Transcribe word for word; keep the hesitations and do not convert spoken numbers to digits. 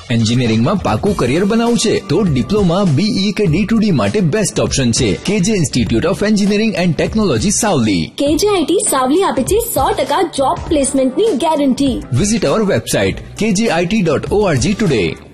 એન્જિનિયરિંગમાં પાકું કરિયર બનાવવું છે તો ડિપ્લોમા, બીઈ કે ડી ટુ ડી માટે બેસ્ટ ઓપ્શન છે કેજે institute of engineering and technology Savli. કેજેઆઈટી Savli આપે છે સો ટકા જોબ પ્લેસમેન્ટની ગેરંટી. વિઝિટ અવર વેબસાઇટ કે જે I T dot O R G today.